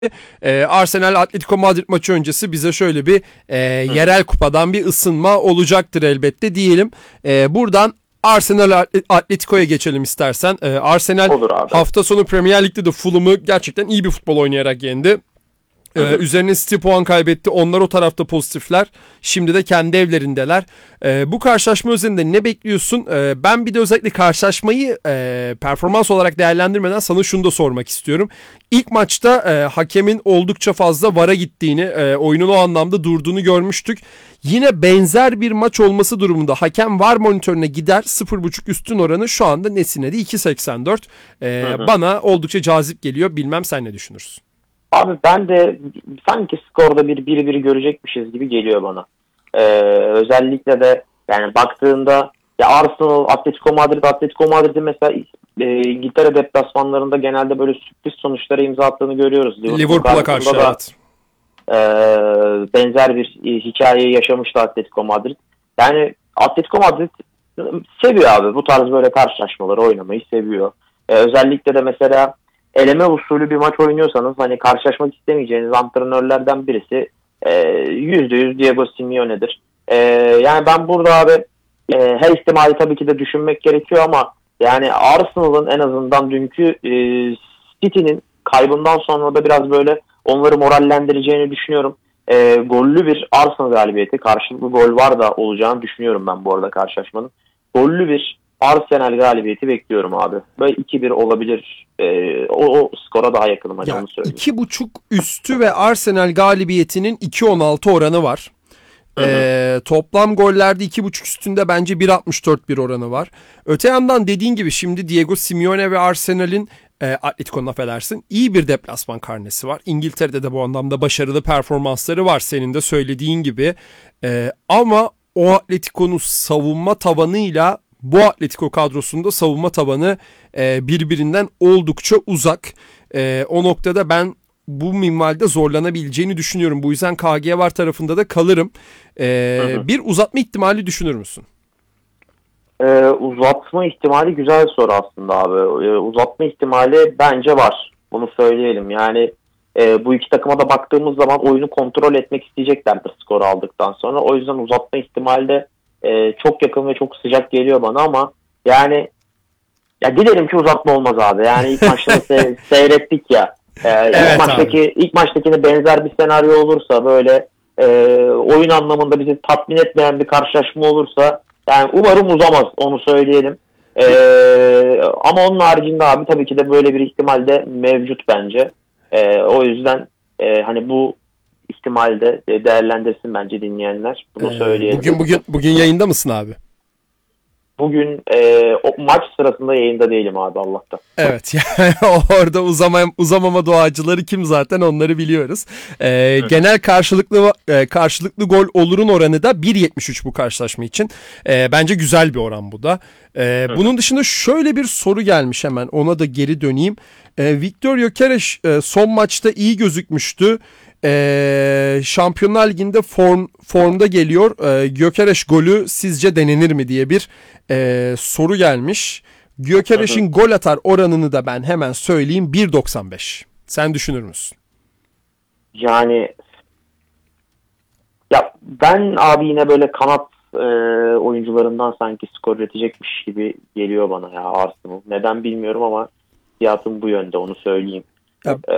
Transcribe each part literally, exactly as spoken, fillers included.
Ee, Arsenal Atletico Madrid maçı öncesi bize şöyle bir e, yerel kupadan bir ısınma olacaktır elbette diyelim. E, buradan Arsenal Atletico'ya geçelim istersen. E, Arsenal hafta sonu Premier Lig'de de Fulham'ı gerçekten iyi bir futbol oynayarak yendi. Ee, üzerine City puan kaybetti. Onlar o tarafta pozitifler. Şimdi de kendi evlerindeler. Ee, bu karşılaşma üzerinde ne bekliyorsun? Ee, ben bir de özellikle karşılaşmayı e, performans olarak değerlendirmeden sana şunu da sormak istiyorum. İlk maçta e, hakemin oldukça fazla VAR'a gittiğini, e, oyunun o anlamda durduğunu görmüştük. Yine benzer bir maç olması durumunda hakem VAR monitörüne gider. sıfır buçuk üstün oranı şu anda nesine de iki seksen dört. Ee, bana oldukça cazip geliyor. Bilmem sen ne düşünürsün? Abi ben de sanki skorda bir biri biri görecekmişiz gibi geliyor bana. Ee, özellikle de yani baktığında ya Arsenal, Atletico Madrid, Atletico Madrid'in mesela e, İngiltere deplasmanlarında genelde böyle sürpriz sonuçlara imza attığını görüyoruz. Liverpool'a karşı da, evet. E, benzer bir e, hikayeyi yaşamıştı Atletico Madrid. Yani Atletico Madrid seviyor abi bu tarz böyle karşılaşmaları oynamayı seviyor. E, özellikle de mesela eleme usulü bir maç oynuyorsanız hani karşılaşmak istemeyeceğiniz antrenörlerden birisi yüzde yüz Diego Simeone'dir. E, yani ben burada abi e, her ihtimali tabii ki de düşünmek gerekiyor ama yani Arsenal'ın en azından dünkü e, City'nin kaybından sonra da biraz böyle onları morallendireceğini düşünüyorum. E, gollü bir Arsenal galibiyeti, karşılıklı gol var da olacağını düşünüyorum ben bu arada karşılaşmanın. Gollü bir Arsenal galibiyeti bekliyorum abi. Böyle iki bir olabilir. Ee, o, o skora daha yakınım. Hadi onu söyleyeyim. iki buçuk üstü ve Arsenal galibiyetinin iki on altı oranı var. Ee, toplam gollerde iki buçuk üstünde bence bir altmış dört bir oranı var. Öte yandan dediğin gibi şimdi Diego Simeone ve Arsenal'in e, Atletico'nun affedersin iyi bir deplasman karnesi var. İngiltere'de de bu anlamda başarılı performansları var senin de söylediğin gibi. Ee, ama o Atletico'nun savunma tavanıyla bu Atletico kadrosunda savunma tabanı e, birbirinden oldukça uzak. E, o noktada ben bu minvalde zorlanabileceğini düşünüyorum. Bu yüzden K G VAR tarafında da kalırım. E, hı hı. Bir uzatma ihtimali düşünür müsün? Ee, uzatma ihtimali güzel soru aslında abi. Ee, uzatma ihtimali bence var. Bunu söyleyelim. Yani e, bu iki takıma da baktığımız zaman oyunu kontrol etmek isteyeceklerdir skoru aldıktan sonra. O yüzden uzatma ihtimali de e, çok yakın ve çok sıcak geliyor bana ama yani ya dilerim ki uzatma olmaz abi. Yani ilk maçta se- seyrettik ya. Ee, evet ilk maçtaki abi. ilk maçtakine benzer bir senaryo olursa böyle e, oyun anlamında bizi tatmin etmeyen bir karşılaşma olursa yani umarım uzamaz, onu söyleyelim. Ee, ama onun haricinde abi tabii ki de böyle bir ihtimal de mevcut bence. Ee, o yüzden e, hani bu ihtimalde de değerlendirsin bence dinleyenler. Bunu ee, söyleyelim. Bugün bugün bugün yayında mısın abi? Bugün e, o maç sırasında yayında değilim abi Allah'tan. Evet yani orada uzamam, uzamama duacıları kim zaten onları biliyoruz. Ee, genel karşılıklı e, karşılıklı gol olurun oranı da bir yetmiş üç bu karşılaşma için. E, bence güzel bir oran bu da. E, bunun dışında şöyle bir soru gelmiş, hemen ona da geri döneyim. E, Viktor Gyökeres e, son maçta iyi gözükmüştü. Ee, Şampiyonlar Ligi'nde form, formda geliyor. Ee, Gyökeres golü sizce denenir mi diye bir e, soru gelmiş. Gyökeres'in gol atar oranını da ben hemen söyleyeyim, bir doksan beş. Sen düşünür müsün? Yani ya ben abi yine böyle kanat e, oyuncularından sanki skor üretecekmiş gibi geliyor bana ya Arsenal. Neden bilmiyorum ama fiyatım bu yönde, onu söyleyeyim. Ya. Ee,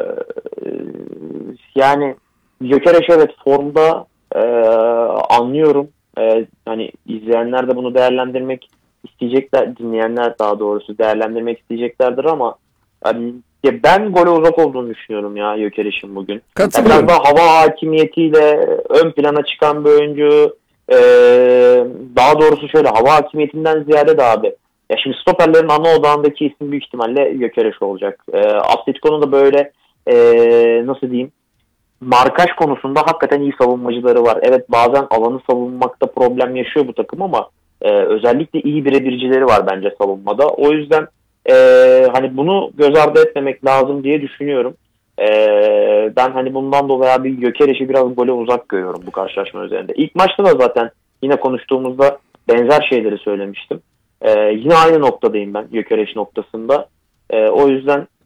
yani Gyökeres evet formda, e, anlıyorum. E, hani izleyenler de bunu değerlendirmek isteyecekler, dinleyenler daha doğrusu değerlendirmek isteyeceklerdir ama yani ya ben gole uzak olduğunu düşünüyorum ya Gyökeres'in bugün. Biraz daha hava hakimiyetiyle ön plana çıkan bir oyuncu. E, daha doğrusu şöyle, hava hakimiyetinden ziyade de abi. Ya şimdi stoperlerin ana odağındaki isim büyük ihtimalle Gyökeres olacak. E, Atletico'nun da böyle e, nasıl diyeyim, markaj konusunda hakikaten iyi savunmacıları var. Evet, bazen alanı savunmakta problem yaşıyor bu takım ama e, özellikle iyi birebircileri var bence savunmada. O yüzden e, hani bunu göz ardı etmemek lazım diye düşünüyorum. E, ben hani bundan dolayı abi Gyökeres'i biraz gole uzak görüyorum bu karşılaşma üzerinde. İlk maçta da zaten yine konuştuğumuzda benzer şeyleri söylemiştim. Ee, yine aynı noktadayım ben Gyökeres noktasında. Ee, o yüzden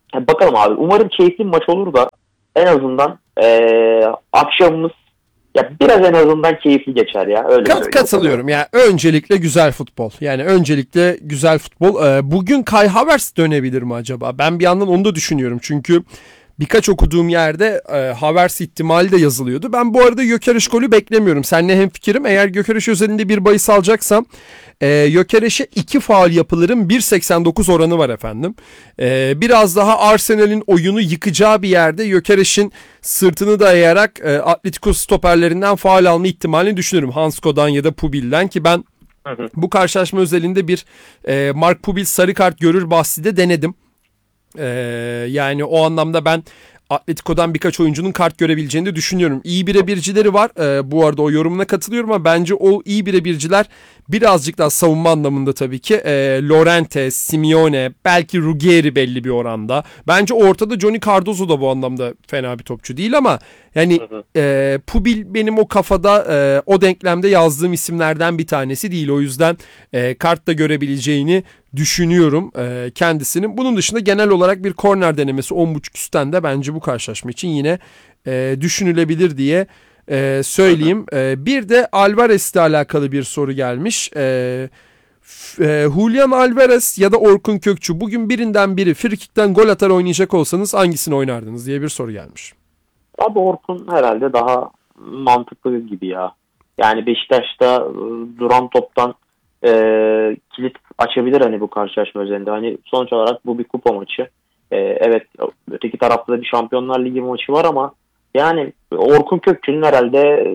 Ya bakalım abi. Umarım keyifli bir maç olur da en azından ee, akşamımız ya biraz en azından keyifli geçer ya. Öyle Kat, söyleyeyim. katılıyorum. Yani öncelikle güzel futbol. Yani öncelikle güzel futbol. Ee, bugün Kai Havertz dönebilir mi acaba? Ben bir yandan onu da düşünüyorum. Çünkü birkaç okuduğum yerde e, Havertz ihtimali de yazılıyordu. Ben bu arada Gyökeres golü beklemiyorum. Seninle hemfikirim. Eğer Gyökeres özelinde bir bahis alacaksam e, Gyökeres'e iki faul yapılırın bir seksen dokuz oranı var efendim. E, biraz daha Arsenal'in oyunu yıkacağı bir yerde Gyökeres'in sırtını dayayarak e, Atletico stoperlerinden faul alma ihtimalini düşünürüm. Hansko'dan ya da Pubil'den ki ben Hı hı. bu karşılaşma özelinde bir e, Mark Pubil sarı kart görür bahsi de denedim. Ee, yani o anlamda ben Atletico'dan birkaç oyuncunun kart görebileceğini de düşünüyorum. İyi birebircileri var. Ee, bu arada o yorumuna katılıyorum ama bence o iyi birebirciler birazcık daha savunma anlamında tabii ki. Ee, Llorente, Simeone, belki Ruggeri belli bir oranda. Bence ortada Johnny Cardozo da bu anlamda fena bir topçu değil ama yani Hı hı. e, Pubil benim o kafada e, o denklemde yazdığım isimlerden bir tanesi değil. O yüzden e, kart da görebileceğini düşünüyorum e, kendisinin. Bunun dışında genel olarak bir korner denemesi on buçuk üstten de bence bu karşılaşma için yine e, düşünülebilir diye e, söyleyeyim. E, bir de Alvarez ile alakalı bir soru gelmiş. E, f- e, Julian Alvarez ya da Orkun Kökçü bugün birinden biri frikikten gol atar oynayacak olsanız hangisini oynardınız diye bir soru gelmiş. Abi Orkun herhalde daha mantıklı gibi ya. Yani Beşiktaş'ta e, duran toptan e, kilit açabilir hani bu karşılaşma üzerinde. Hani sonuç olarak bu bir kupa maçı. E, evet, öteki tarafta da bir Şampiyonlar Ligi maçı var ama yani Orkun Kökçü'nün herhalde e,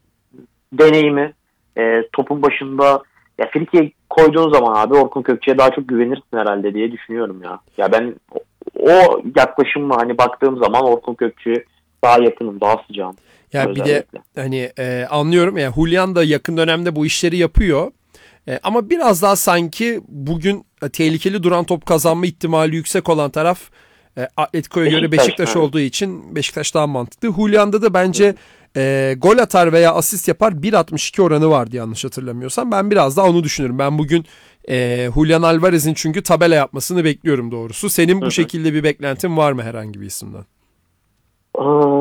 deneyimi e, topun başında ya Friki'ye koyduğun zaman abi Orkun Kökçü'ye daha çok güvenirsin herhalde diye düşünüyorum ya. Ya ben o, o yaklaşımla hani baktığım zaman Orkun Kökçü'ye daha yakınım, daha sıcağım. Ya bir de Özellikle. hani e, anlıyorum ya Julian da yakın dönemde bu işleri yapıyor. E, ama biraz daha sanki bugün e, tehlikeli duran top kazanma ihtimali yüksek olan taraf e, Atletico'ya göre Beşiktaş, Beşiktaş evet. olduğu için Beşiktaş daha mantıklı. Julian'da da bence e, gol atar veya asist yapar bir altmış iki oranı vardı yanlış hatırlamıyorsam. Ben biraz daha onu düşünüyorum. Ben bugün e, Julian Alvarez'in çünkü tabela yapmasını bekliyorum doğrusu. Senin Hı bu hı. şekilde bir beklentin var mı herhangi bir isimden? Ee,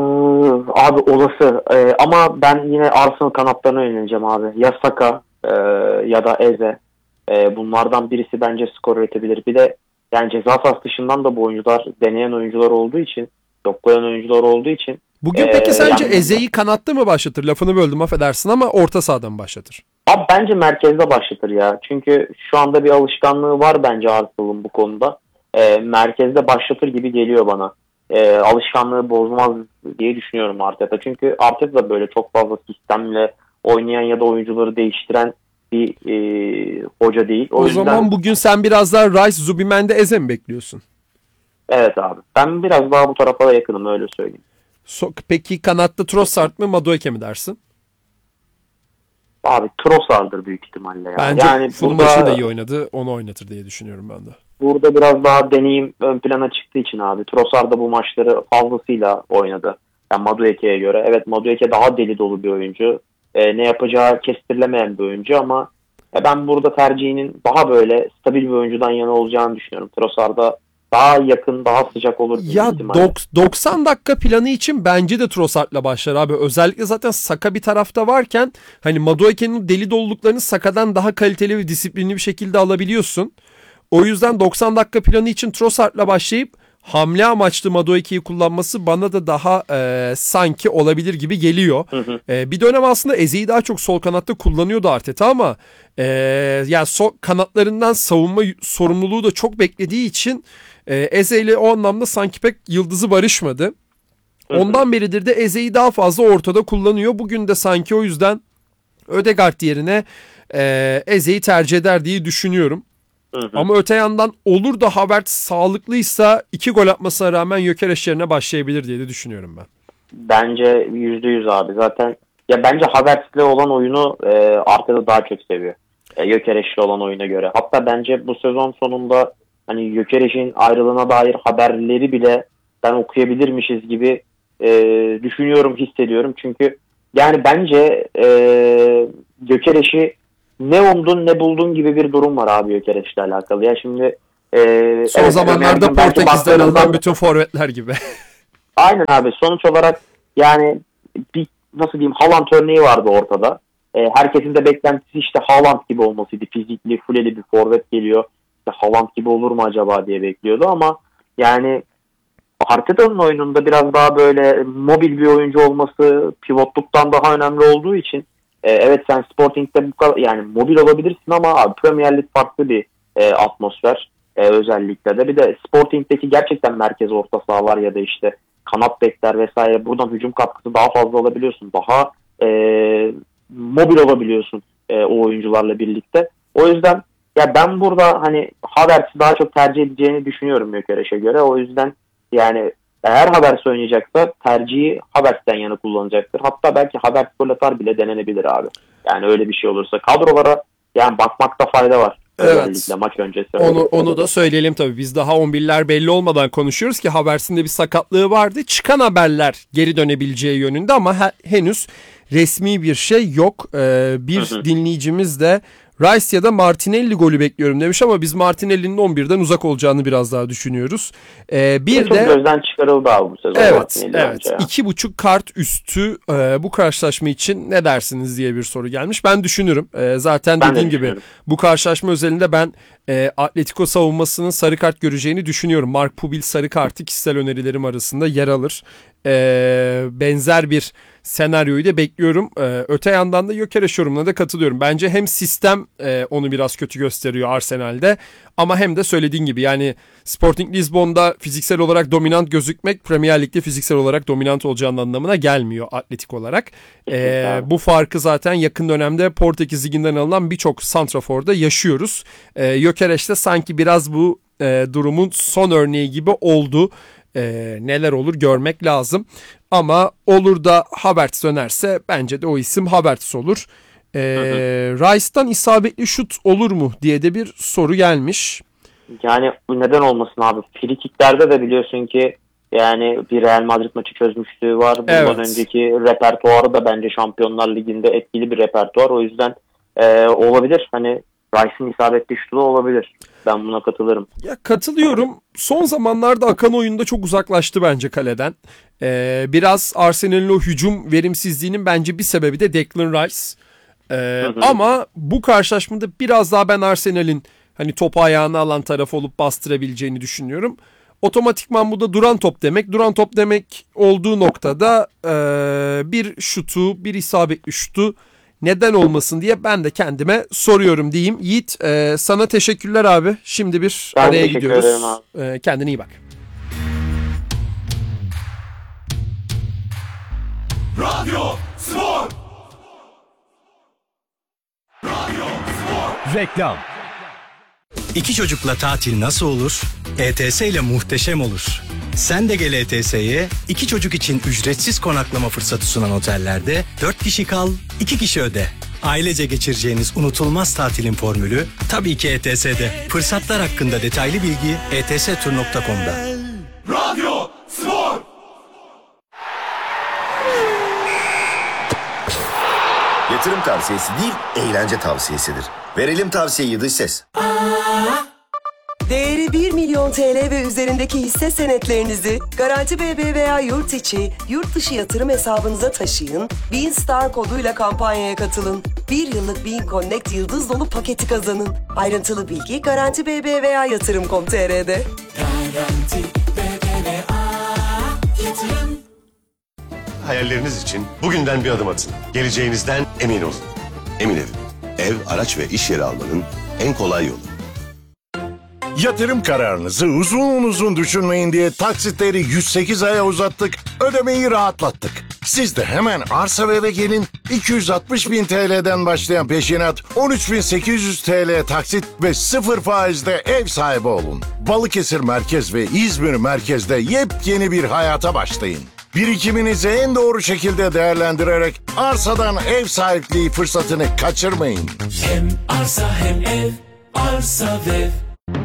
Abi olası. Ee, ama ben yine Arsenal kanatlarına yöneleceğim abi. Ya Saka e, ya da Eze. E, bunlardan birisi bence skor üretebilir. Bir de yani ceza sahası dışından da bu oyuncular deneyen oyuncular olduğu için, yoklayan oyuncular olduğu için Bugün e, peki sence yani Eze'yi kanatta mı başlatır? Lafını böldüm affedersin ama orta sahadan mı başlatır? abi bence merkezde başlatır ya. Çünkü şu anda bir alışkanlığı var bence Arsenal'ın bu konuda. E, merkezde başlatır gibi geliyor bana. E, alışkanlığı bozmaz diye düşünüyorum Arteta. Çünkü Arteta da böyle çok fazla sistemle oynayan ya da oyuncuları değiştiren bir e, hoca değil. O, O yüzden zaman bugün sen biraz daha Rice, Zubimendi, Eze mi bekliyorsun? evet abi. Ben biraz daha bu tarafa da yakınım, öyle söyleyeyim. So- peki kanatta Trossard mı Madueke mi dersin? Abi Trossard'dır büyük ihtimalle ya. Bence Yani Fulham burada, maçını da iyi oynadı. Onu oynatır diye düşünüyorum ben de. burada biraz daha deneyim ön plana çıktığı için abi. Trossard da bu maçları fazlasıyla oynadı. Yani Madueke'ye göre. Evet, Madueke daha deli dolu bir oyuncu. Ee, ne yapacağı kestirilemeyen bir oyuncu ama e, ben burada tercihinin daha böyle stabil bir oyuncudan yana olacağını düşünüyorum. Trossard'a daha yakın, daha sıcak olur büyük Ya ihtimalle. dok- doksan dakika planı için bence de Trossard'la başlar abi. Özellikle zaten Saka bir tarafta varken hani Madueke'nin deli doluluklarını Saka'dan daha kaliteli ve disiplinli bir şekilde alabiliyorsun. O yüzden doksan dakika planı için Trossard'la başlayıp hamle amaçlı Madueke'yi kullanması bana da daha e, sanki olabilir gibi geliyor. Hı hı. E, bir dönem aslında Eze'yi daha çok sol kanatta kullanıyordu Arteta ama e, yani sol kanatlarından savunma sorumluluğu da çok beklediği için e, Eze ile o anlamda sanki pek yıldızı barışmadı. Hı hı. Ondan beridir de Eze'yi daha fazla ortada kullanıyor. Bugün de sanki o yüzden Ödegaard yerine e, Eze'yi tercih eder diye düşünüyorum. Hı hı. Ama öte yandan olur da Havertz sağlıklıysa iki gol atmasına rağmen Gyökeres yerine başlayabilir diye de düşünüyorum ben. Bence yüzde yüz abi. Zaten ya bence Havertz'le olan oyunu e, Arteta daha çok seviyor. E, Gyökeres'le olan oyuna göre. Hatta bence bu sezon sonunda hani Gyökeres'in ayrılığına dair haberleri bile ben okuyabilirmişiz gibi e, düşünüyorum, hissediyorum. Çünkü yani bence e, Gyökeres'i ne umdun ne buldun gibi bir durum var abi Gyökeres'le alakalı. Ya şimdi Ee, Son evet, zamanlarda yani belki Portekiz'den alınan baktığınızda- bütün forvetler gibi. Aynen abi. Sonuç olarak yani bir nasıl diyeyim Haaland örneği vardı ortada. Ee, herkesin de beklentisi işte Haaland gibi olmasıydı. Fizikli, fuleli bir forvet geliyor. İşte Haaland gibi olur mu acaba diye bekliyordu ama yani Arteta'nın oyununda biraz daha böyle mobil bir oyuncu olması pivotluktan daha önemli olduğu için e, evet sen Sporting'de bu kadar yani mobil olabilirsin ama abi Premier Lig farklı bir e, atmosfer e, özellikle de. Bir de Sporting'deki gerçekten merkez orta saha var ya da işte kanat bekler vesaire buradan hücum katkısı daha fazla alabiliyorsun. Daha e, mobil olabiliyorsun e, o oyuncularla birlikte. O yüzden ya ben burada hani Havertz'i daha çok tercih edeceğini düşünüyorum Gyökeres'e göre. O yüzden yani eğer Havertz oynayacaksa tercihi Havertz'ten yana kullanacaktır. Hatta belki Havertz gol atar bile denenebilir abi. Yani öyle bir şey olursa. Kadrolara yani bakmakta fayda var. Evet. Özellikle maç öncesi. Onu, onu da söyleyelim tabii. Biz daha on birler belli olmadan konuşuyoruz ki Havertz'in de bir sakatlığı vardı. Çıkan haberler geri dönebileceği yönünde ama he- henüz resmi bir şey yok. Ee, bir Hı hı. dinleyicimiz de Rice ya da Martinelli golü bekliyorum demiş ama biz Martinelli'nin on birden uzak olacağını biraz daha düşünüyoruz. Ee, bir çok de gözden çıkarıldı abi bu sezon. evet, Martinelli evet. bence ya. İki buçuk kart üstü e, bu karşılaşma için ne dersiniz diye bir soru gelmiş. Ben düşünürüm. E, zaten Ben de dediğin gibi düşünüyorum. bu karşılaşma özelinde ben e, Atletico savunmasının sarı kart göreceğini düşünüyorum. Mark Pubil sarı kartı kişisel önerilerim arasında yer alır. E, benzer bir senaryoyu da bekliyorum. E, öte yandan da Gyökeres yorumuna da katılıyorum. Bence hem sistem e, onu biraz kötü gösteriyor Arsenal'de ama hem de söylediğin gibi yani Sporting Lisbon'da fiziksel olarak dominant gözükmek Premier Lig'de fiziksel olarak dominant olacağının anlamına gelmiyor atletik olarak. E, bu farkı zaten yakın dönemde Portekiz Ligi'nden alınan birçok santraforda yaşıyoruz. E, Gyökeres de sanki biraz bu e, durumun son örneği gibi oldu. Ee, neler olur görmek lazım. Ama olur da Havertz dönerse bence de o isim Havertz olur. Ee, Rice'dan isabetli şut olur mu diye de bir soru gelmiş. Yani bu neden olmasın abi? Frikiklerde de biliyorsun ki yani bir Real Madrid maçı çözmüşlüğü var. Bundan Evet. önceki repertuarı da bence Şampiyonlar Ligi'nde etkili bir repertuar. O yüzden e, olabilir. Hani Rice'ın isabetli şutu da olabilir. Ben buna katılırım. Ya katılıyorum. Son zamanlarda akan oyunda çok uzaklaştı bence kaleden. Ee, biraz Arsenal'in o hücum verimsizliğinin bence bir sebebi de Declan Rice. Ee, Hı hı. ama bu karşılaşmada biraz daha ben Arsenal'in hani topu ayağına alan taraf olup bastırabileceğini düşünüyorum. Otomatikman bu da duran top demek. Duran top demek olduğu noktada ee, bir şutu, bir isabetli şutu neden olmasın diye ben de kendime soruyorum diyeyim. Yiğit e, sana teşekkürler abi. Şimdi bir Ben araya teşekkür gidiyoruz. ederim abi. E, kendine iyi bak. Radyo Spor. Radyo Spor. Reklam. İki çocukla tatil nasıl olur? E T S ile muhteşem olur. Sen de gel E T S'ye, iki çocuk için ücretsiz konaklama fırsatı sunan otellerde dört kişi kal, iki kişi öde. Ailece geçireceğiniz unutulmaz tatilin formülü tabii ki E T S'de. Fırsatlar hakkında detaylı bilgi e t s tur nokta com'da. Radyo Spor. Yatırım tavsiyesi değil, eğlence tavsiyesidir. Verelim tavsiyeyi dış ses. Değeri bir milyon T L ve üzerindeki hisse senetlerinizi Garanti B B veya yurt içi, yurt dışı yatırım hesabınıza taşıyın, Bean Star koduyla kampanyaya katılın. Bir yıllık Bean Connect yıldız dolu paketi kazanın. Ayrıntılı bilgi Garanti B B veya yatırım nokta com nokta t r'de. Garanti B B V A Yatırım. Hayalleriniz için bugünden bir adım atın. Geleceğinizden emin olun. Emin Ev. Ev, araç ve iş yeri almanın en kolay yolu. Yatırım kararınızı uzun uzun düşünmeyin diye taksitleri yüz sekiz aya uzattık, ödemeyi rahatlattık. Siz de hemen arsa ve eve gelin, iki yüz altmış bin T L'den başlayan peşinat, on üç bin sekiz yüz T L taksit ve sıfır faizde ev sahibi olun. Balıkesir Merkez ve İzmir Merkez'de yepyeni bir hayata başlayın. Birikiminizi en doğru şekilde değerlendirerek arsadan ev sahipliği fırsatını kaçırmayın. Hem arsa hem ev. Arsa ve ev.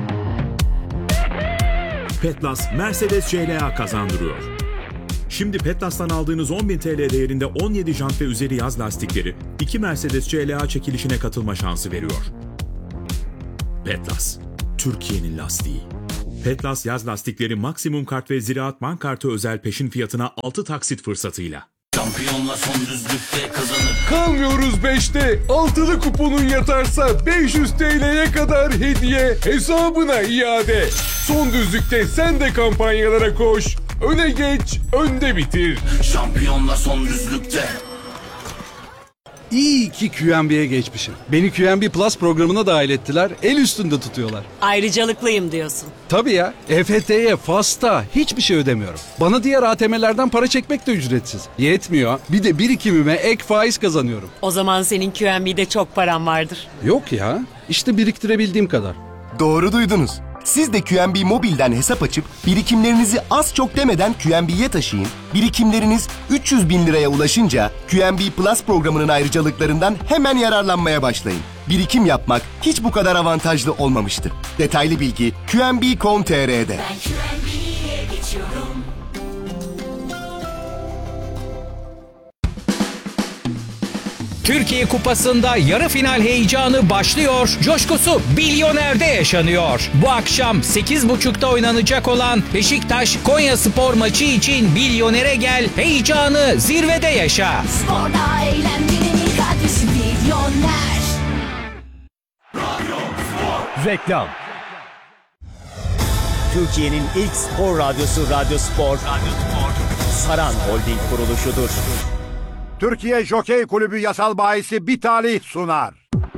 Petlas Mercedes C L A kazandırıyor. Şimdi Petlas'tan aldığınız on bin T L değerinde on yedi jant ve üzeri yaz lastikleri iki Mercedes C L A çekilişine katılma şansı veriyor. Petlas, Türkiye'nin lastiği. Petlas yaz lastikleri maksimum kart ve Ziraat Bank kartı özel peşin fiyatına altı taksit fırsatıyla. Şampiyonlar son düzlükte kazanır. Kalmıyoruz beşte. Altılı kuponun yatarsa beş yüz T L'ye kadar hediye, hesabına iade. Son düzlükte sen de kampanyalara koş. Öne geç, önde bitir. Şampiyonlar son düzlükte. İyi ki Q M B'ye geçmişim. Beni Q M B Plus programına dahil ettiler, el üstünde tutuyorlar. Ayrıcalıklıyım diyorsun. Tabii ya, E F T'ye, FAS'ta hiçbir şey ödemiyorum. Bana diğer A T M'lerden para çekmek de ücretsiz. Yetmiyor, bir de birikimime ek faiz kazanıyorum. O zaman senin Q M B'de çok paran vardır. Yok ya, işte biriktirebildiğim kadar. Doğru duydunuz. Siz de Q M B Mobil'den hesap açıp birikimlerinizi az çok demeden Q M B'ye taşıyın. Birikimleriniz üç yüz bin liraya ulaşınca Q M B Plus programının ayrıcalıklarından hemen yararlanmaya başlayın. Birikim yapmak hiç bu kadar avantajlı olmamıştı. Detaylı bilgi Q M B nokta com nokta T R'de. Ben Q M B'ye geçiyorum. Türkiye Kupası'nda yarı final heyecanı başlıyor. Coşkusu Bilyoner'de yaşanıyor. Bu akşam sekiz buçukta oynanacak olan Beşiktaş Konyaspor maçı için Bilyoner'e gel, heyecanı zirvede yaşa. Sporda eğlenmenin ilk adresi Bilyoner. Reklam. Türkiye'nin ilk spor radyosu Radyo Spor, Radyo Spor, Saran Holding kuruluşudur. Türkiye Jokey Kulübü yasal bahisi Bitali sunar.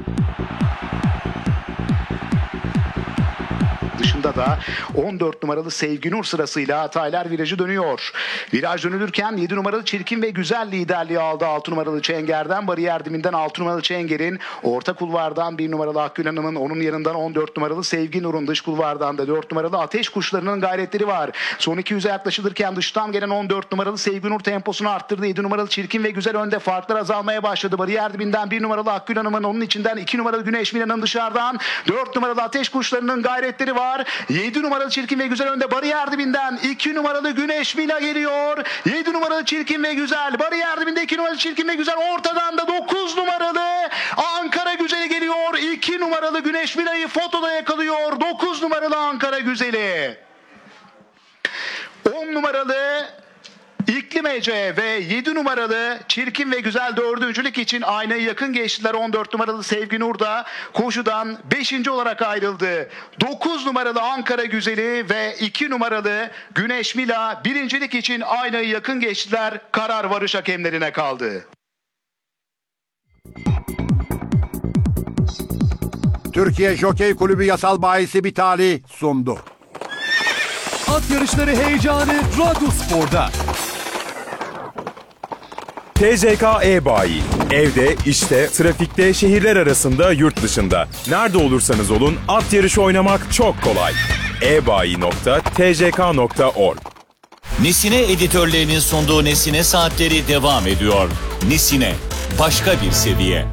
Dışında da on dört numaralı Sevginur sırasıyla Taylar virajı dönüyor. Viraj dönülürken yedi numaralı Çirkin ve Güzel liderliği aldı. altı numaralı Çenger'den, bariyer diminden altı numaralı Çenger'in, orta kulvardan bir numaralı Akgül Hanım'ın, onun yanından on dört numaralı Sevginur'un, dış kulvardan da dört numaralı Ateş Kuşları'nın gayretleri var. Son iki yüze yaklaşılırken dıştan gelen on dört numaralı Sevginur temposunu arttırdı. yedi numaralı Çirkin ve Güzel önde, farklar azalmaya başladı. Bariyer dibinden bir numaralı Akgül Hanım'ın, onun içinden iki numaralı Güneş Milan'ın, dışarıdan dört numaralı Ateş Kuşları'nın gayretleri var. yedi numaralı Çirkin ve Güzel önde, bariyer dibinden iki numaralı Güneş Mila geliyor. yedi numaralı Çirkin ve Güzel, bariyer dibinde iki numaralı Çirkin ve Güzel, ortadan da dokuz numaralı Ankara Güzeli geliyor. iki numaralı Güneş Mila'yı fotoda yakalıyor. dokuz numaralı Ankara Güzeli. on numaralı İklim Ece ve yedi numaralı Çirkin ve Güzel dördüncülük için aynayı yakın geçtiler. on dört numaralı Sevgi Nur da koşudan beşinci olarak ayrıldı. dokuz numaralı Ankara Güzeli ve iki numaralı Güneş Mila birincilik için aynayı yakın geçtiler. Karar varış hakemlerine kaldı. Türkiye Jokey Kulübü yasal bahisi Bitali sundu. At yarışları heyecanı Radyo Spor'da. T J K E-Bayi. Evde, işte, trafikte, şehirler arasında, yurt dışında. Nerede olursanız olun at yarışı oynamak çok kolay. e bayi nokta t j k nokta org. Nesine editörlerinin sunduğu Nesine Saatleri devam ediyor. Nesine, başka bir seviye.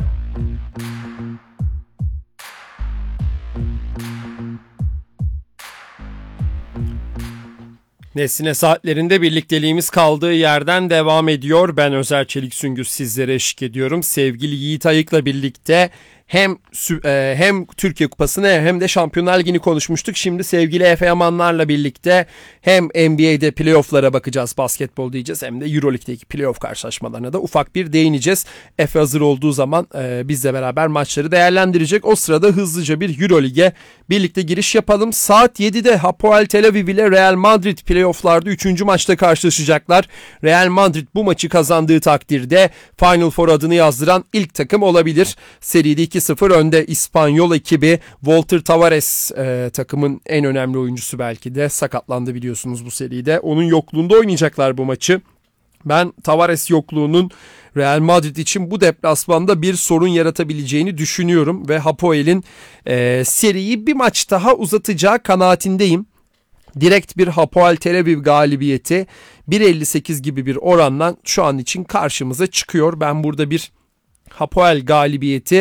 Nesine Saatlerinde birlikteliğimiz kaldığı yerden devam ediyor. Ben Özer Çelik Süngür sizlere eşlik ediyorum. Sevgili Yiğit Ayık'la birlikte hem e, hem Türkiye Kupası'nı hem de Şampiyonlar Ligi'ni konuşmuştuk. Şimdi sevgili Efe Yamanlar'la birlikte hem N B A'de playoff'lara bakacağız, basketbol diyeceğiz, hem de Euroleague'deki playoff karşılaşmalarına da ufak bir değineceğiz. Efe hazır olduğu zaman e, bizle beraber maçları değerlendirecek. O sırada hızlıca bir Euroleague'e birlikte giriş yapalım. Saat yedide Hapoel Tel Aviv ile Real Madrid playoff'larda üçüncü maçta karşılaşacaklar. Real Madrid bu maçı kazandığı takdirde Final Four adını yazdıran ilk takım olabilir. Seride iki sıfır önde İspanyol ekibi. Walter Tavares e, takımın en önemli oyuncusu, belki de sakatlandı biliyorsunuz bu seride. Onun yokluğunda oynayacaklar bu maçı. Ben Tavares yokluğunun Real Madrid için bu deplasmanda bir sorun yaratabileceğini düşünüyorum ve Hapoel'in e, seriyi bir maç daha uzatacağı kanaatindeyim. Direkt bir Hapoel Tel Aviv galibiyeti bir elli sekiz gibi bir oranla şu an için karşımıza çıkıyor. Ben burada bir Hapoel galibiyeti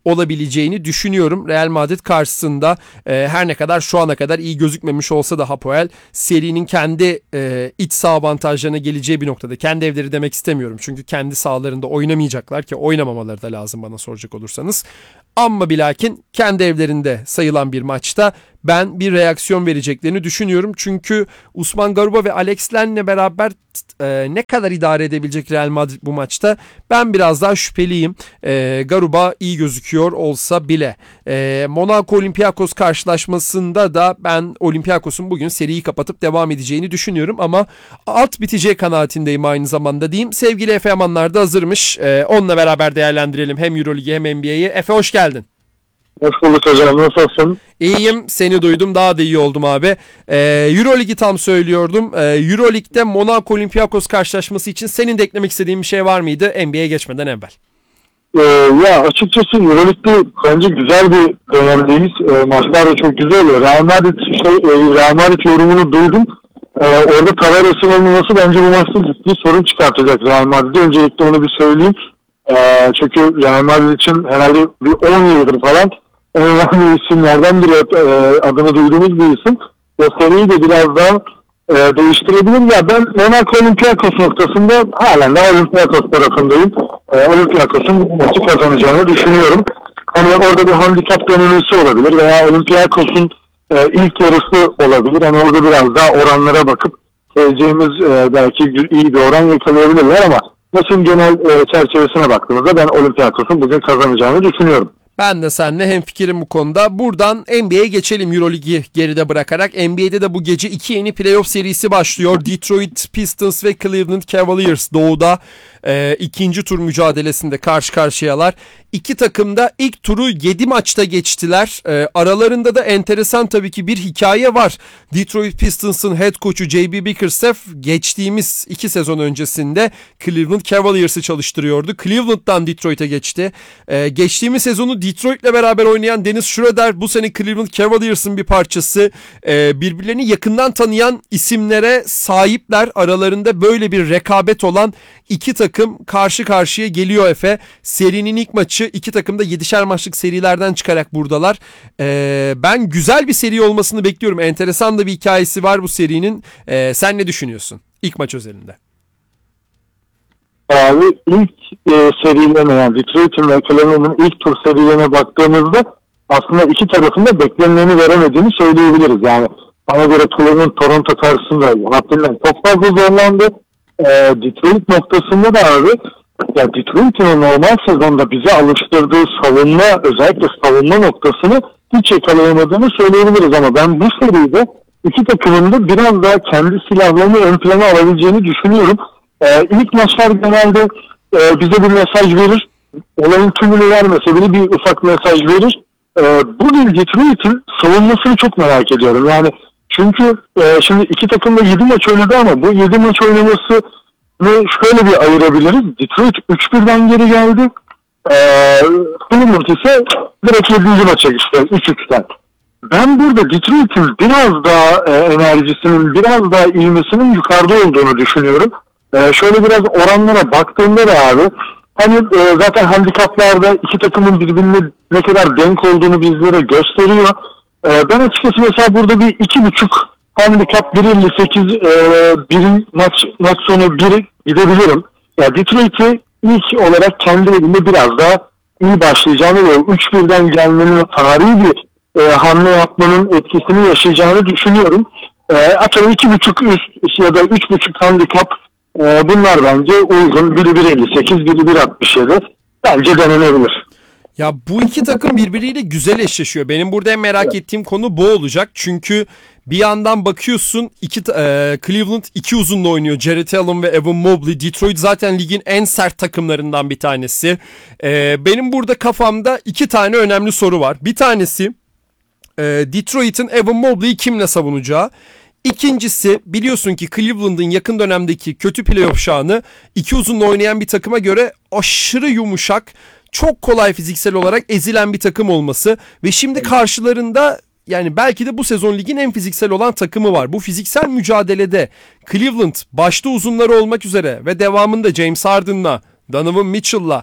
olabileceğini düşünüyorum. Real Madrid karşısında e, her ne kadar şu ana kadar iyi gözükmemiş olsa da Hapoel serinin kendi e, iç saha avantajlarına geleceği bir noktada. Kendi evleri demek istemiyorum. Çünkü kendi sahalarında oynamayacaklar ki oynamamaları da lazım bana soracak olursanız. Ama bilakin kendi evlerinde sayılan bir maçta ben bir reaksiyon vereceklerini düşünüyorum. Çünkü Usman Garuba ve Alex Len'le beraber e, ne kadar idare edebilecek Real Madrid bu maçta ben biraz daha şüpheliyim. E, Garuba iyi gözüküyor olsa bile. E, Monaco Olympiakos karşılaşmasında da ben Olympiakos'un bugün seriyi kapatıp devam edeceğini düşünüyorum. Ama alt biteceği kanaatindeyim aynı zamanda diyeyim. Sevgili Efe Yamanlar da hazırmış. E, onunla beraber değerlendirelim hem Euroligi hem N B A'yi. Efe hoş geldin. Hoş bulduk hocam. Nasılsın? İyiyim. Seni duydum. Daha da iyi oldum abi. Ee, Euroligi tam söylüyordum. Ee, Euroleague'de Monaco Olympiakos karşılaşması için senin de eklemek istediğin bir şey var mıydı N B A'ye geçmeden evvel? Ee, ya açıkçası Euroleague'de bence güzel bir dönemdeyiz. Ee, maçlar da çok güzel oluyor. Real Madrid, şey, Real Madrid yorumunu duydum. Ee, orada Tavares'in olmaması bence bu maçta ciddi sorun çıkartacak Real Madrid'e. Öncelikle onu bir söyleyeyim. Ee, çünkü Real Madrid için herhalde bir on yıldır falan en önemli isimlerden biri, e, adını duyduğumuz bir isim. O seriyi de biraz daha e, değiştirebilir. Ya ben Monaco Olympiakos noktasında halen daha Olympiakos tarafındayım. E, Olympiakos'un bu maçı kazanacağını düşünüyorum. Hani orada bir handikap denemesi olabilir veya Olympiakos'un e, ilk yarısı olabilir. Hani orada biraz daha oranlara bakıp seveceğimiz e, belki iyi bir oran yakalayabilirler ama maçın genel e, çerçevesine baktığımızda ben Olympiakos'un bugün kazanacağını düşünüyorum. Ben de seninle hemfikirim bu konuda. Buradan N B A'ye geçelim Euroligi geride bırakarak. N B A'de de bu gece iki yeni playoff serisi başlıyor. Detroit Pistons ve Cleveland Cavaliers doğuda e, ikinci tur mücadelesinde karşı karşıyalar. İki takım da ilk turu yedi maçta geçtiler. E, aralarında da enteresan tabii ki bir hikaye var. Detroit Pistons'ın head coach'u J B Bickerstaff geçtiğimiz iki sezon öncesinde Cleveland Cavaliers'ı çalıştırıyordu. Cleveland'dan Detroit'e geçti. E, geçtiğimiz sezonu Detroit'le beraber oynayan Dennis Schroeder bu sene Cleveland Cavaliers'ın bir parçası. E, birbirlerini yakından tanıyan isimlere sahipler. Aralarında böyle bir rekabet olan iki takım karşı karşıya geliyor Efe. Serinin ilk maçı, iki takım da yedişer maçlık serilerden çıkarak buradalar. Ee, ben güzel bir seri olmasını bekliyorum. Enteresan da bir hikayesi var bu serinin. Ee, sen ne düşünüyorsun ilk maç özelinde? Abi ilk e, serilerine, yani Detroit'in ve Cleveland'ın ilk tur serilerine baktığımızda aslında iki tarafın da beklenileni veremediğini söyleyebiliriz. Yani bana göre Cleveland Toronto karşısında haddinden çok fazla zorlandı. E, Detroit noktasında da abi, ya Detroit'in normal sezonda bize alıştırdığı savunma, özellikle savunma noktasını hiç yakalayamadığını söyleyebiliriz ama ben bu seride iki takımın da biraz daha kendi silahlarını ön plana alabileceğini düşünüyorum. Ee, ilk maçlar genelde e, bize bir mesaj verir. Olayın tümünü vermese bile bir ufak mesaj verir. Ee, bugün Detroit'in savunmasını çok merak ediyorum. Yani çünkü e, şimdi iki takım da yedi maç oynadı ama bu yedi maç oynaması ve şöyle bir ayırabiliriz. Detroit üç birden geri geldi. Ee, Cleveland ise direkt yedinci maça geçti. üç üçten. Ben burada Detroit'in biraz daha e, enerjisinin, biraz daha ilmesinin yukarıda olduğunu düşünüyorum. Ee, şöyle biraz oranlara baktığımda da abi, hani e, zaten handikaplarda iki takımın birbirine ne kadar denk olduğunu bizlere gösteriyor. Ee, ben açıkçası mesela burada bir iki buçuk handikap bir elli sekiz e, bir maç maç sonu bir gidebilirim. Ya Detroit'i ilk olarak kendi elinde biraz daha iyi başlayacağını ve üç birden gelmenin, tarihi bir e, hamle yapmanın etkisini yaşayacağını düşünüyorum. E, atıyorum iki buçuk üst ya da üç buçuk handikap, e, bunlar bence uygun. Biri bir elli sekiz, biri bir altmış yedi. Bence denenebilir. Ya bu iki takım birbiriyle güzel eşleşiyor. Benim burada en merak evet. ettiğim konu bu olacak. Çünkü bir yandan bakıyorsun iki e, Cleveland iki uzunla oynuyor. Jarrett Allen ve Evan Mobley. Detroit zaten ligin en sert takımlarından bir tanesi. E, benim burada kafamda iki tane önemli soru var. Bir tanesi e, Detroit'in Evan Mobley'i kimle savunacağı. İkincisi, biliyorsun ki Cleveland'ın yakın dönemdeki kötü playoff şanı iki uzunla oynayan bir takıma göre aşırı yumuşak, çok kolay fiziksel olarak ezilen bir takım olması ve şimdi karşılarında yani belki de bu sezon ligin en fiziksel olan takımı var. Bu fiziksel mücadelede Cleveland başta uzunları olmak üzere ve devamında James Harden'la, Donovan Mitchell'la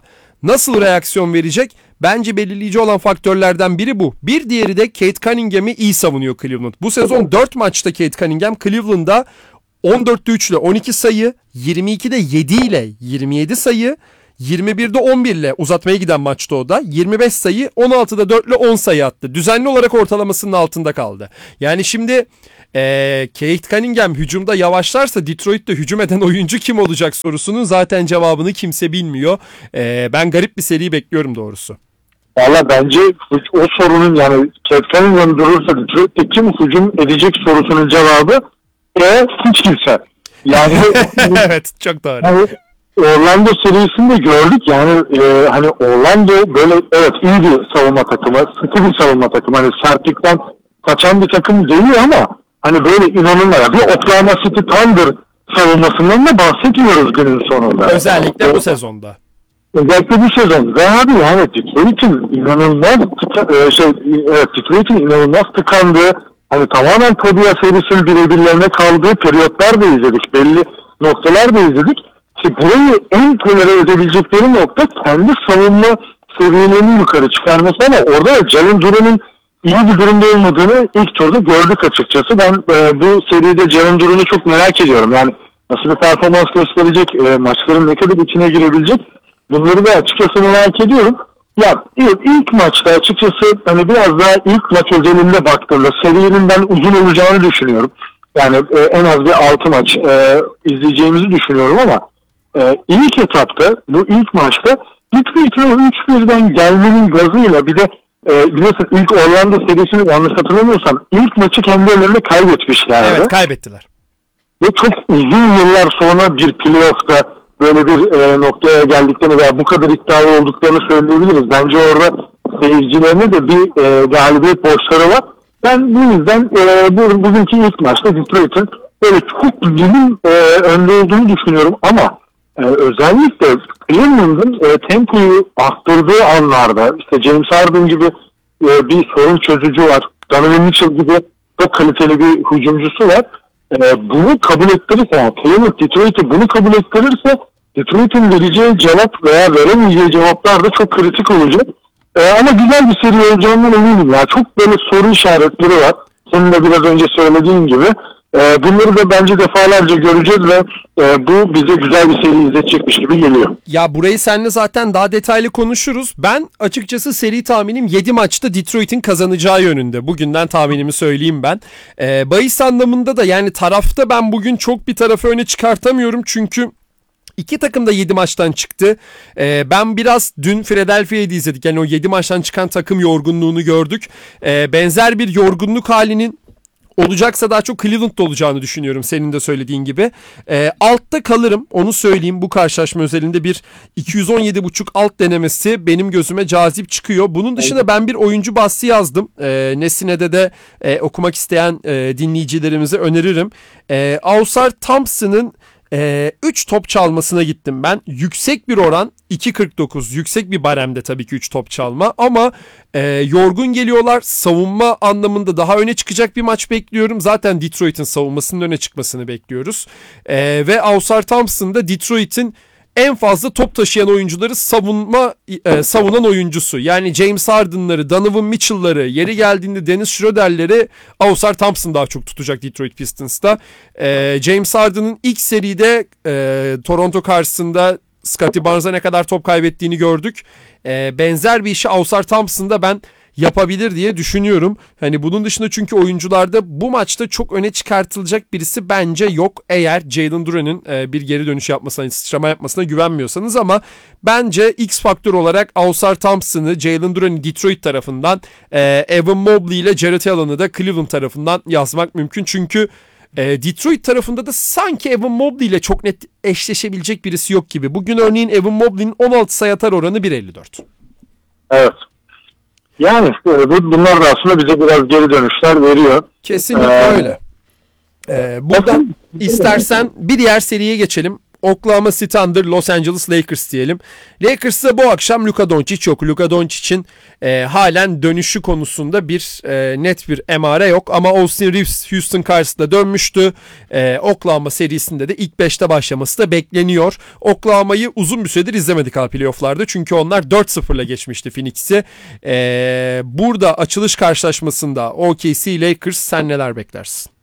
nasıl reaksiyon verecek? Bence belirleyici olan faktörlerden biri bu. Bir diğeri de Cade Cunningham'i iyi savunuyor Cleveland. Bu sezon dört maçta Cade Cunningham Cleveland'da on dörtte üç ile on iki sayı, yirmi ikide yedi ile yirmi yedi sayı, yirmi birde on bir ile uzatmaya giden maçta o da yirmi beş sayı, on altıda dört ile on sayı attı. Düzenli olarak ortalamasının altında kaldı. Yani şimdi ee, Cade Cunningham hücumda yavaşlarsa Detroit'te hücum eden oyuncu kim olacak sorusunun zaten cevabını kimse bilmiyor. Ee, ben garip bir seri bekliyorum doğrusu. Valla bence o sorunun, yani Cade Cunningham durursa Detroit'te kim hücum edecek sorusunun cevabı e, hiç kimse. Yani evet, çok doğru. Yani Orlando serisinde gördük yani e, hani Orlando böyle evet iyi bir savunma takımı, sıkı bir savunma takımı, hani sertlikten kaçan bir takım değil ama hani böyle inanılmaz bir Oklahoma City Thunder savunmasından da bahsetmiyoruz günün sonunda. Özellikle bu sezonda. Özellikle bu sezon. Ve abi yani Detroit'in inanılmaz tıka, şey, evet, Detroit'in inanılmaz tıkandığı, hani tamamen Tobias Harris'in birebirlerine kaldığı periyotlar da izledik. Belli noktalar da izledik. Ki burayı en tolere edebilecekleri nokta kendi savunma seviyelerini yukarı çıkarması, ama orada Jalen Duran'ın iyi bir durumda olmadığını ilk turda gördük açıkçası. Ben e, bu seride Jalen Duran'ı çok merak ediyorum. Yani nasıl bir performans gösterecek, e, maçların ne kadar içine girebilecek, bunları da açıkçası merak ediyorum. Ya ilk, ilk maçta açıkçası hani biraz daha ilk maç özelinde baktığımda serinin ben uzun olacağını düşünüyorum. Yani e, en az bir altı maç e, izleyeceğimizi düşünüyorum ama e, ilk etapta bu ilk maçta Detroit'e üç birden gelmenin gazıyla bir de e, biliyorsun ilk Orlando serisini yanlış hatırlamıyorsam ilk maçı kendi ellerinde kaybetmişlerdi. Evet, kaybettiler. Ve çok uzun yıllar sonra bir playoff'ta böyle bir e, noktaya geldiklerini veya bu kadar iddialı olduklarını söyleyebiliriz. Bence orada seyircilerine de bir e, galibiyet borçları var. Ben bu yüzden e, bu, bugünkü ilk maçta Detroit'in böyle çok dilim e, önde olduğunu düşünüyorum ama e, özellikle Cleveland'ın e, tempoyu arttırdığı anlarda işte James Harden gibi e, bir sorun çözücü var. Donovan Mitchell gibi çok kaliteli bir hücumcusu var. E, bunu kabul ettirirse, yani Cleveland Detroit'i bunu kabul ettirirse Detroit'in vereceği cevap veya veremeyeceği cevaplar da çok kritik olacak. Ee, ama güzel bir seri olacağından eminim ya. Çok böyle soru işaretleri var. Senin de biraz önce söylediğin gibi. Ee, bunları da bence defalarca göreceğiz ve e, bu bize güzel bir seri izletecekmiş gibi geliyor. Ya burayı seninle zaten daha detaylı konuşuruz. Ben açıkçası seri tahminim yedi maçta Detroit'in kazanacağı yönünde. Bugünden tahminimi söyleyeyim ben. Ee, bahis anlamında da yani tarafta ben bugün çok bir tarafı öne çıkartamıyorum. Çünkü İki takım da yedi maçtan çıktı. Ee, ben biraz dün Philadelphia'yı izledik. Yani o yedi maçtan çıkan takım yorgunluğunu gördük. Ee, benzer bir yorgunluk halinin olacaksa daha çok Cleveland'da olacağını düşünüyorum senin de söylediğin gibi. Ee, altta kalırım, onu söyleyeyim. Bu karşılaşma özelinde bir iki yüz on yedi buçuk alt denemesi benim gözüme cazip çıkıyor. Bunun dışında ben bir oyuncu bahsi yazdım. Ee, Nesine'de de e, okumak isteyen e, dinleyicilerimize öneririm. E, Ausar Thompson'ın üç top çalmasına gittim ben. Yüksek bir oran iki kırk dokuz. Yüksek bir baremde tabii ki üç top çalma ama e, yorgun geliyorlar. Savunma anlamında daha öne çıkacak bir maç bekliyorum. Zaten Detroit'in savunmasının öne çıkmasını bekliyoruz. E, ve Ausar Thompson da Detroit'in en fazla top taşıyan oyuncuları savunma e, savunan oyuncusu. Yani James Harden'ları, Donovan Mitchell'ları, yeri geldiğinde Dennis Schroeder'leri Ausar Thompson daha çok tutacak Detroit Pistons'ta. E, James Harden'ın ilk seride e, Toronto karşısında Scottie Barnes'a ne kadar top kaybettiğini gördük. E, benzer bir işi Ausar Thompson'da ben yapabilir diye düşünüyorum. Hani bunun dışında çünkü oyuncularda bu maçta çok öne çıkartılacak birisi bence yok. Eğer Jalen Duran'ın e, bir geri dönüş yapmasına, sıçrama yapmasına güvenmiyorsanız ama bence X faktör olarak Ausar Thompson'ı, Jalen Duran'ı Detroit tarafından, e, Evan Mobley ile Jarrett Allen'ı da Cleveland tarafından yazmak mümkün. Çünkü e, Detroit tarafında da sanki Evan Mobley ile çok net eşleşebilecek birisi yok gibi. Bugün örneğin Evan Mobley'nin on altı sayı atar oranı bir elli dört. Evet. Yani bunlar da aslında bize biraz geri dönüşler veriyor. Kesinlikle ee, öyle. Ee, buradan istersen bir diğer seriye geçelim. Oklahoma City Thunder, Los Angeles Lakers diyelim. Lakers'ta bu akşam Luka Doncic yok. Luka Doncic'in e, halen dönüşü konusunda bir e, net bir emare yok. Ama Austin Reeves Houston karşısında dönmüştü. E, Oklahoma serisinde de ilk beşte başlaması da bekleniyor. Oklahoma'yı uzun bir süredir izlemedik al playoff'larda. Çünkü onlar dört sıfırla geçmişti Phoenix'i. E, burada açılış karşılaşmasında O K C Lakers, sen neler beklersin?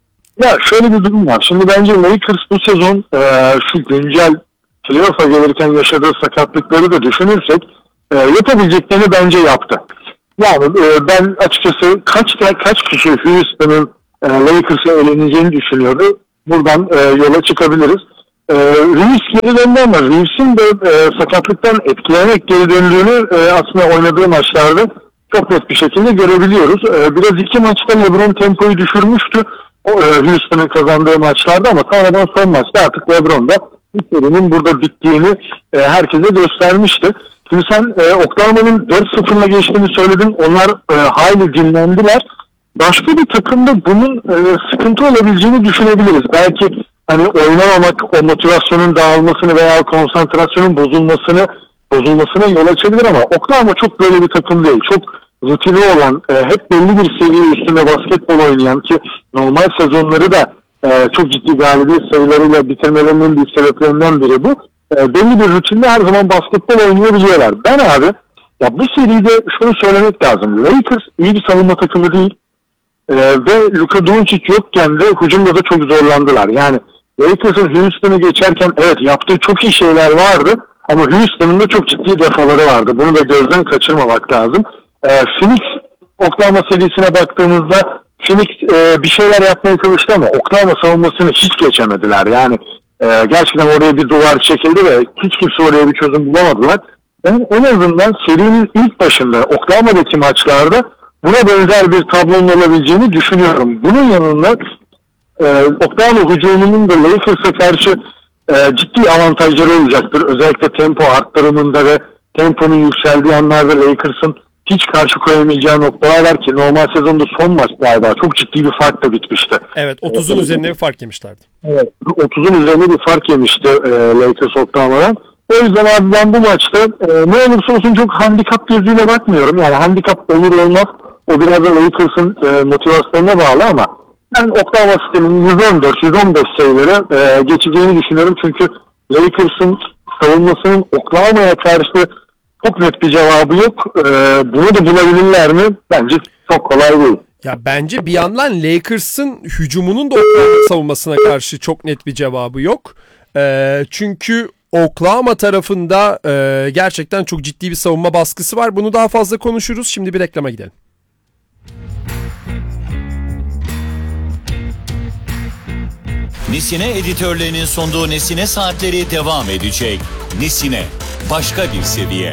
Ya şöyle bir durum var. Şimdi bence Lakers bu sezon e, şu güncel playoff'a gelirken yaşadığı sakatlıkları da düşünürsek e, yapabileceklerini bence yaptı. Yani e, ben açıkçası kaç kaç kişi Houston'ın e, Lakers'a eleneceğini düşünüyordu. Buradan e, yola çıkabiliriz. E, Reeves geri döndü ama Reeves'in de e, sakatlıktan etkilenerek geri döndüğünü e, aslında oynadığı maçlarda çok net bir şekilde görebiliyoruz. E, biraz iki maçta LeBron tempoyu düşürmüştü. O, e, Houston'ın kazandığı maçlarda ama sonradan son maçta artık LeBron da bu serinin burada bittiğini e, herkese göstermişti. Şimdi sen e, Oklahoma'nın dört sıfırla geçtiğini söyledin. Onlar e, hayli dinlendiler. Başka bir takımda bunun e, sıkıntı olabileceğini düşünebiliriz. Belki hani oynamamak o motivasyonun dağılmasını veya konsantrasyonun bozulmasını bozulmasına yol açabilir ama Oklahoma çok böyle bir takım değil. Çok rutini olan, e, hep belli bir seviye üstünde basketbol oynayan ki normal sezonları da e, çok ciddi galibiyet sayılarıyla bitirmelerinin bir sebeplerinden biri bu. E, belli bir rutinde her zaman basketbol oynayabiliyorlar. Ben abi, ya bu seride şunu söylemek lazım. Lakers iyi bir savunma takımı değil e, ve Luka Doncic yokken de hücumda da çok zorlandılar. Yani Lakers'ın Houston'u geçerken evet yaptığı çok iyi şeyler vardı ama Houston'un da çok ciddi defaları vardı. Bunu da gözden kaçırmamak lazım. E, Phoenix Oklahoma serisine baktığımızda Phoenix e, bir şeyler yapmaya çalıştı ama Oklahoma savunmasını hiç geçemediler. Yani e, gerçekten oraya bir duvar çekildi ve hiç kimse oraya bir çözüm bulamadılar. Ben en azından serinin ilk başında Oklahoma'daki maçlarda buna benzer bir tablonun olabileceğini düşünüyorum. Bunun yanında e, Oklahoma hücumunun da Lakers'a karşı e, ciddi avantajları olacaktır. Özellikle tempo arttırımında ve temponun yükseldiği anlarda Lakers'ın hiç karşı koyamayacağı noktalar var ki normal sezonda son maç galiba çok ciddi bir farkla bitmişti. Evet, otuzun evet, üzerinde bir fark yemişlerdi. Evet, otuzun üzerinde bir fark yemişti e, Lakers Oklahoma'dan. O yüzden abi ben bu maçta e, ne olursa olsun çok handikap gözüyle bakmıyorum. Yani handikap olur olmaz o biraz da Lakers'ın e, motivasyonuna bağlı ama ben Oklahoma City'nin yüz on dört yüz on beş sayıları e, geçeceğini düşünüyorum. Çünkü Lakers'ın savunmasının Oklahoma'ya karşı çok net bir cevabı yok. Ee, bunu da bulabilirler mi? Bence çok kolay değil. Ya bence bir yandan Lakers'ın hücumunun da Oklahoma savunmasına karşı çok net bir cevabı yok. Ee, çünkü Oklahoma tarafında e, gerçekten çok ciddi bir savunma baskısı var. Bunu daha fazla konuşuruz. Şimdi bir reklama gidelim. Nesine editörlerinin sunduğu Nesine saatleri devam edecek. Nesine, başka bir seviye.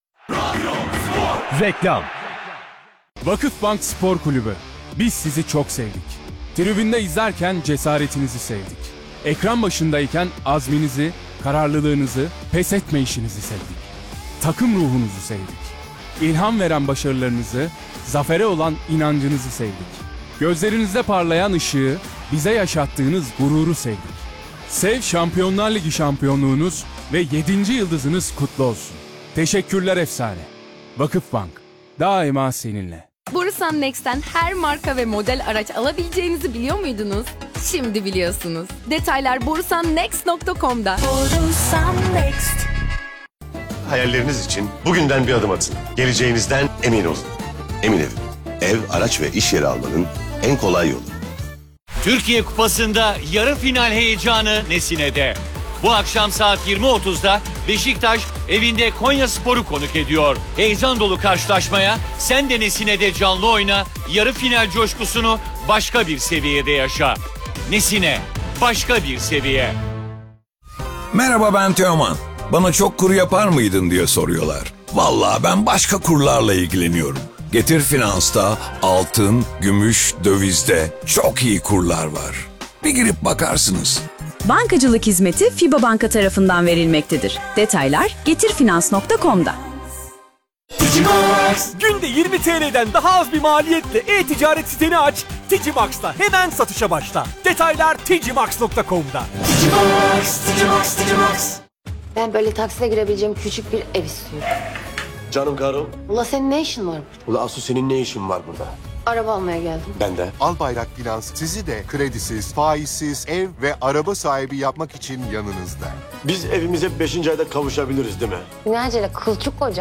Reklam. Vakıfbank Spor Kulübü. Biz sizi çok sevdik. Tribünde izlerken cesaretinizi sevdik. Ekran başındayken azminizi, kararlılığınızı, pes etmeyişinizi sevdik. Takım ruhunuzu sevdik. İlham veren başarılarınızı, zafere olan inancınızı sevdik. Gözlerinizde parlayan ışığı, bize yaşattığınız gururu sevdik. Sev Şampiyonlar Ligi şampiyonluğunuz ve yedinci yıldızınız kutlu olsun. Teşekkürler efsane. Vakıfbank, daima seninle. Borusan Next'ten her marka ve model araç alabileceğinizi biliyor muydunuz? Şimdi biliyorsunuz. Detaylar borusan next nokta com'da. Borusan Next. Hayalleriniz için bugünden bir adım atın. Geleceğinizden emin olun. Emin Evim. Ev, araç ve iş yeri almanın en kolay yolu. Türkiye Kupası'nda yarı final heyecanı Nesine'de. Bu akşam saat yirmi otuzda Beşiktaş evinde Konyaspor'u konuk ediyor. Heyecan dolu karşılaşmaya sen de Nesine'de canlı oyna, yarı final coşkusunu başka bir seviyede yaşa. Nesine, başka bir seviye. Merhaba, ben Teoman. Bana çok kur yapar mıydın diye soruyorlar. Vallahi ben başka kurlarla ilgileniyorum. Getir Finans'ta altın, gümüş, dövizde çok iyi kurlar var. Bir girip bakarsınız. Bankacılık hizmeti FIBA Banka tarafından verilmektedir. Detaylar getirfinans nokta com'da. Digimax. Günde yirmi T L'den daha az bir maliyetle e-ticaret siteni aç. Digimax'ta hemen satışa başla. Detaylar digimax nokta com'da. Digimax, Digimax, Digimax. Ben böyle takside girebileceğim küçük bir ev istiyorum. Canım karım. Ula senin ne işin var? Ula Asu senin ne işin var burada? Araba almaya geldim. Ben de. Albayrak Finans sizi de kredisiz, faizsiz ev ve araba sahibi yapmak için yanınızda. Biz evimize beşinci ayda kavuşabiliriz değil mi? Ne acele kılçık koca.